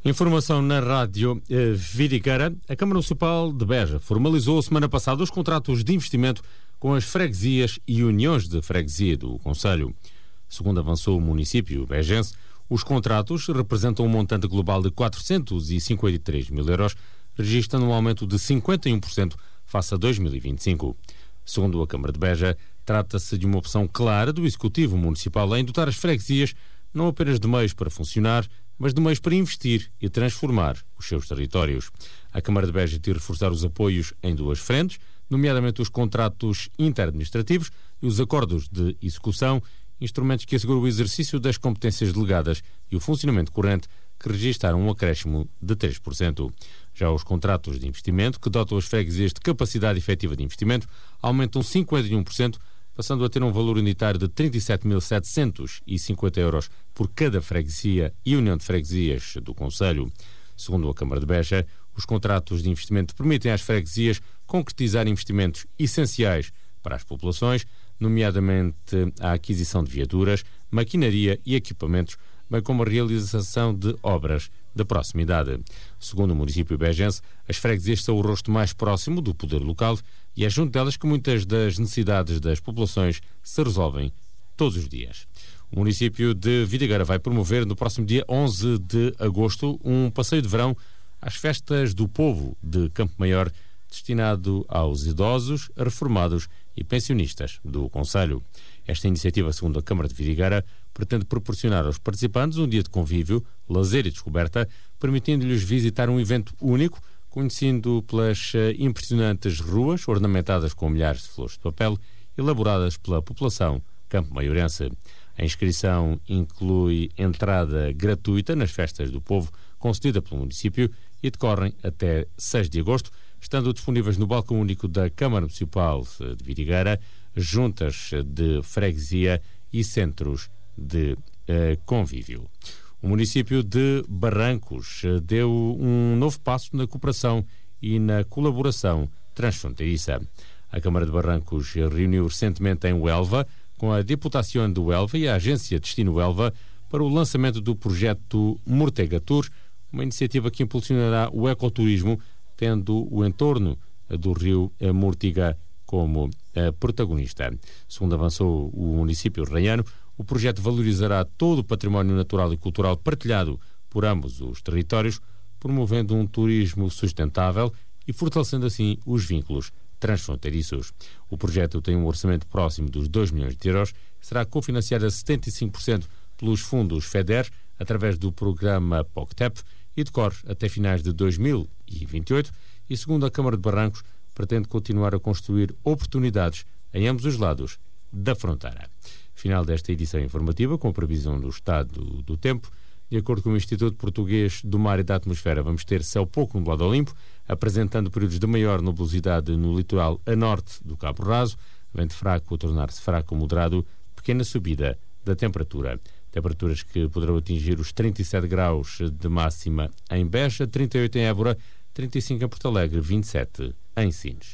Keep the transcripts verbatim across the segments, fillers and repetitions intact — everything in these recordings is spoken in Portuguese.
Informação na Rádio eh, Vidigueira. A Câmara Municipal de Beja formalizou semana passada os contratos de investimento com as freguesias e uniões de freguesia do concelho. Segundo avançou o município bejense, os contratos representam um montante global de quatrocentos e cinquenta e três mil euros, registrando um aumento de cinquenta e um por cento face a dois mil e vinte e cinco. Segundo a Câmara de Beja, trata-se de uma opção clara do Executivo Municipal em dotar as freguesias não apenas de meios para funcionar, mas de meios para investir e transformar os seus territórios. A Câmara de Beja tem de reforçar os apoios em duas frentes, nomeadamente os contratos interadministrativos e os acordos de execução, instrumentos que asseguram o exercício das competências delegadas e o funcionamento corrente, que registraram um acréscimo de três por cento. Já os contratos de investimento, que dotam as freguesias de capacidade efetiva de investimento, aumentam cinquenta e um por cento, passando a ter um valor unitário de trinta e sete mil setecentos e cinquenta euros por cada freguesia e união de freguesias do concelho. Segundo a Câmara de Beja, os contratos de investimento permitem às freguesias concretizar investimentos essenciais para as populações, nomeadamente a aquisição de viaturas, maquinaria e equipamentos, bem como a realização de obras de proximidade. Segundo o município bejense, as freguesias são o rosto mais próximo do poder local e é junto delas que muitas das necessidades das populações se resolvem todos os dias. O município de Vidigueira vai promover no próximo dia onze de agosto um passeio de verão às festas do povo de Campo Maior, destinado aos idosos, reformados e pensionistas do concelho. Esta iniciativa, segundo a Câmara de Vidigueira, pretende proporcionar aos participantes um dia de convívio, lazer e descoberta, permitindo-lhes visitar um evento único, conhecendo pelas impressionantes ruas ornamentadas com milhares de flores de papel, elaboradas pela população campo-maiorense. A inscrição inclui entrada gratuita nas festas do povo, concedida pelo município, e decorrem até seis de agosto, estando disponíveis no balcão único da Câmara Municipal de Vidigueira, juntas de freguesia e centros de eh, convívio. O município de Barrancos deu um novo passo na cooperação e na colaboração transfronteiriça. A Câmara de Barrancos reuniu recentemente em Huelva com a Diputação de Huelva e a Agência Destino Huelva para o lançamento do projeto Mortega Tour, uma iniciativa que impulsionará o ecoturismo, tendo o entorno do rio Mortiga como eh, protagonista. Segundo avançou o município raiano, o projeto valorizará todo o património natural e cultural partilhado por ambos os territórios, promovendo um turismo sustentável e fortalecendo assim os vínculos transfronteiriços. O projeto tem um orçamento próximo dos dois milhões de euros, será cofinanciado a setenta e cinco por cento pelos fundos FEDER, através do programa POCTEP, e decorre até finais de dois mil e vinte e oito, e segundo a Câmara de Barrancos, pretende continuar a construir oportunidades em ambos os lados da fronteira. Final desta edição informativa, com a previsão do estado do tempo. De acordo com o Instituto Português do Mar e da Atmosfera, vamos ter céu pouco nublado ao limpo, apresentando períodos de maior nubosidade no litoral a norte do Cabo Raso, vento fraco a tornar-se fraco ou moderado, pequena subida da temperatura. Temperaturas que poderão atingir os trinta e sete graus de máxima em Beja, trinta e oito em Évora, trinta e cinco em Porto Alegre, vinte e sete em Sines.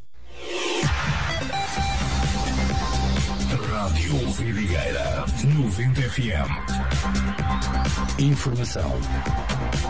Rádio Vidigueira noventa F M. Informação